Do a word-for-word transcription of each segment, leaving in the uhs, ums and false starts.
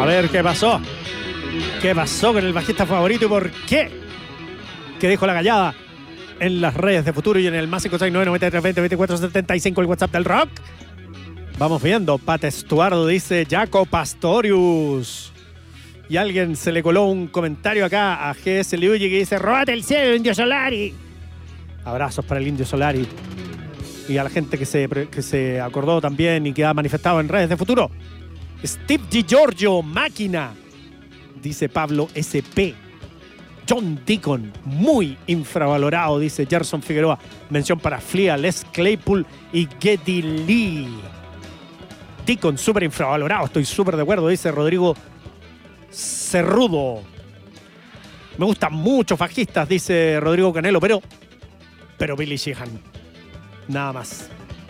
A ver qué pasó. ¿Qué pasó con el bajista favorito y por qué? ¿Qué dijo la gallada en las redes de Futuro y en el más cinco seis nueve nueve tres dos cero dos cuatro siete cinco, el WhatsApp del rock? Vamos viendo. Pat Estuardo dice Jaco Pastorius. Y alguien se le coló un comentario acá a G S Liugi que dice róbate el cielo, Indio Solari. Abrazos para el Indio Solari. Y a la gente que se, que se acordó también y que ha manifestado en redes de Futuro. Steve DiGiorgio, máquina. Dice Pablo S P. John Deacon, muy infravalorado, dice Gerson Figueroa. Mención para Flea, Les Claypool y Geddy Lee. Deacon, súper infravalorado, estoy súper de acuerdo, dice Rodrigo Cerrudo. Me gustan muchos bajistas, dice Rodrigo Canelo, pero, pero Billy Sheehan. Nada más.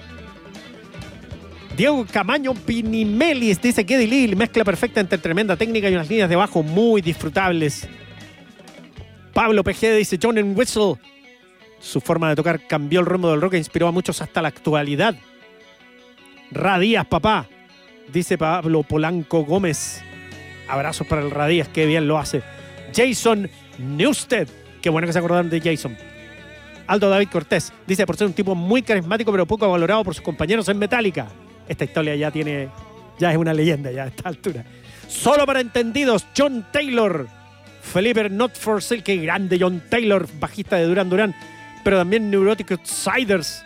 Diego Camaño Pinimelis dice Geddy Lee, mezcla perfecta entre tremenda técnica y unas líneas de bajo muy disfrutables. Pablo P G dice John Entwistle. Su forma de tocar cambió el rumbo del rock e inspiró a muchos hasta la actualidad. Radías, papá, dice Pablo Polanco Gómez. Abrazos para el Radías, qué bien lo hace. Jason Newsted, qué bueno que se acordaron de Jason. Aldo David Cortés dice por ser un tipo muy carismático pero poco valorado por sus compañeros en Metallica. Esta historia ya tiene, ya es una leyenda ya a esta altura. Solo para entendidos, John Taylor. Felipe Not for Sale, qué grande John Taylor, bajista de Duran Duran, pero también Neurotic Outsiders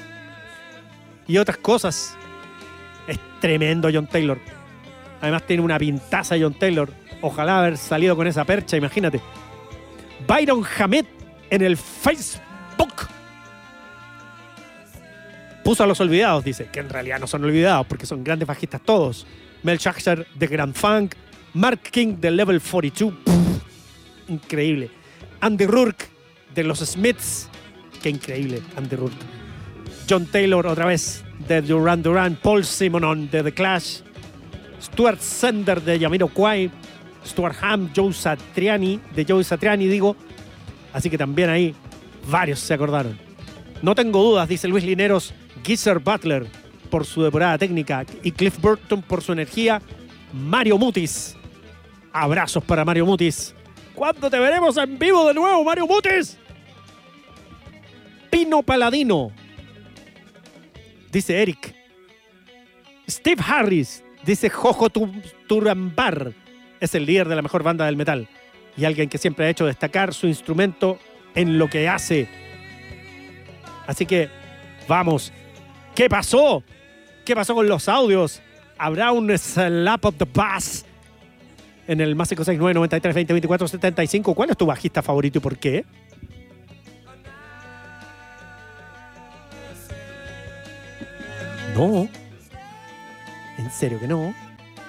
y otras cosas. Es tremendo John Taylor. Además tiene una pintaza John Taylor. Ojalá haber salido con esa percha, imagínate. Byron Hamed en el Facebook puso a los olvidados, dice, que en realidad no son olvidados porque son grandes bajistas todos. Mel Schachter de Grand Funk, Mark King de Level cuarenta y dos, pff, increíble. Andy Rourke de los Smiths, qué increíble Andy Rourke. John Taylor otra vez de Duran Duran, Paul Simonon de The Clash, Stuart Sender de Jamiroquai, Stuart Hamm, Joe Satriani de Joe Satriani, digo. Así que también ahí varios se acordaron. No tengo dudas, dice Luis Lineros, Geezer Butler por su depurada técnica y Cliff Burton por su energía. Mario Mutis. Abrazos para Mario Mutis. ¿Cuándo te veremos en vivo de nuevo, Mario Mutis? Pino Paladino, dice Eric. Steve Harris, dice Jojo Turambar. Es el líder de la mejor banda del metal y alguien que siempre ha hecho destacar su instrumento en lo que hace. Así que, vamos. ¿Qué pasó? ¿Qué pasó con los audios? ¿Habrá un slap of the bass en el más cinco seis nueve nueve tres dos cero dos cuatro siete cinco? ¿Cuál es tu bajista favorito y por qué? No. En serio que no.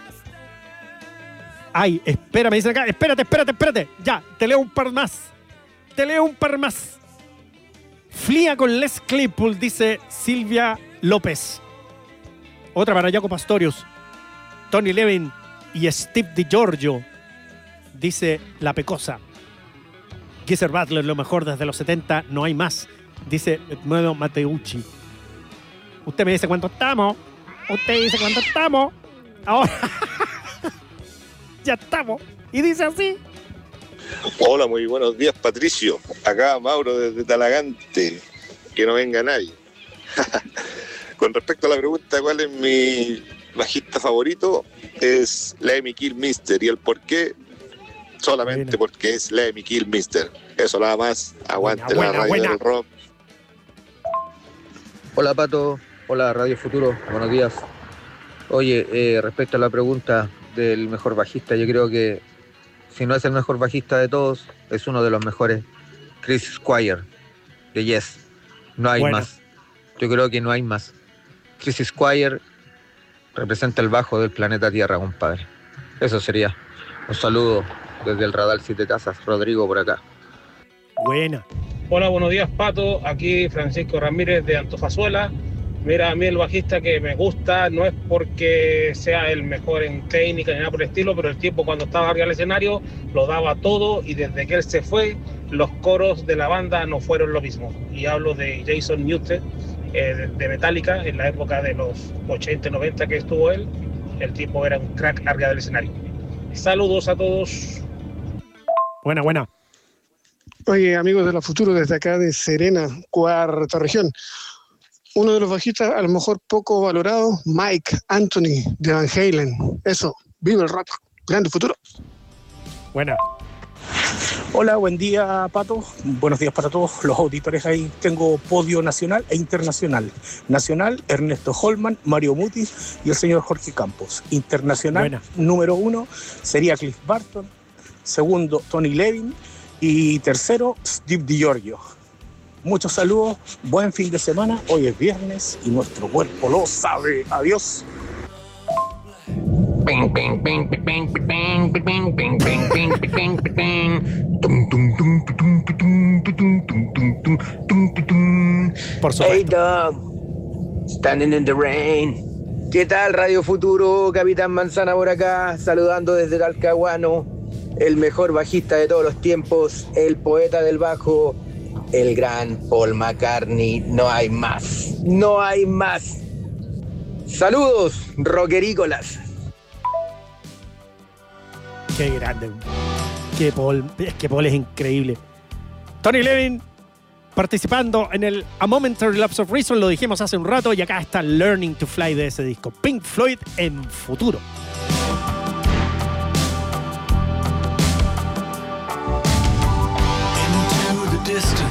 Ay, espera, me dicen acá. Espérate, espérate, espérate. Ya, te leo un par más. Te leo un par más. Flea con Les Claypool, dice Silvia López. Otra para Jaco Pastorius. Tony Levin y Steve DiGiorgio, dice La Pecosa. Geezer Butler, lo mejor desde los setenta, no hay más, dice Edmundo Mateucci. Usted me dice cuánto estamos. Usted dice cuánto estamos. Ahora ya estamos. Y dice así. Hola, muy buenos días, Patricio. Acá Mauro desde Talagante. Que no venga nadie. Con respecto a la pregunta, ¿cuál es mi bajista favorito? Es Lemmy Kilmister. ¿Y el por qué? Solamente buena. Porque es Lemmy Kilmister. Eso nada más. Aguante buena, buena, la radio buena. Del rock. Hola, Pato. Hola, Radio Futuro. Buenos días. Oye, eh, respecto a la pregunta del mejor bajista, yo creo que si no es el mejor bajista de todos, es uno de los mejores. Chris Squire, de Yes. No hay bueno. más. Yo creo que no hay más. Chris Squire representa el bajo del planeta Tierra, compadre. Eso sería. Un saludo desde el Radar Siete Tazas. Rodrigo por acá. Buena. Hola, buenos días, Pato. Aquí Francisco Ramírez de Antofazuela. Mira, a mí el bajista que me gusta no es porque sea el mejor en técnica ni nada por el estilo, pero el tipo cuando estaba arriba del escenario lo daba todo y desde que él se fue, los coros de la banda no fueron lo mismo. Y hablo de Jason Newsted, eh, de Metallica, en la época de los ochenta y noventa que estuvo él. El tipo era un crack arriba del escenario. Saludos a todos. Buena, buena. Oye, amigos de la Futuro, desde acá de Serena, cuarta región. Uno de los bajistas, a lo mejor poco valorado, Mike Anthony de Van Halen. Eso, viva el rock, grande futuro. Buena. Hola, buen día, Pato. Buenos días para todos los auditores ahí. Tengo podio nacional e internacional. Nacional, Ernesto Holman, Mario Mutis y el señor Jorge Campos. Internacional, Buena. Número uno sería Cliff Burton. Segundo, Tony Levin. Y tercero, Steve DiGiorgio. Muchos saludos, buen fin de semana. Hoy es viernes y nuestro cuerpo lo sabe. Adiós. Por supuesto. Hey dog, standing in the rain. ¿Qué tal, Radio Futuro? Capitán Manzana por acá, saludando desde Talcahuano. El mejor bajista de todos los tiempos, el poeta del bajo, el gran Paul McCartney. No hay más, no hay más. Saludos, rockerícolas. Qué grande. Qué Paul, es que Paul es increíble. Tony Levin participando en el A Momentary Lapse of Reason, lo dijimos hace un rato, y acá está Learning to Fly de ese disco. Pink Floyd en Futuro. Distance.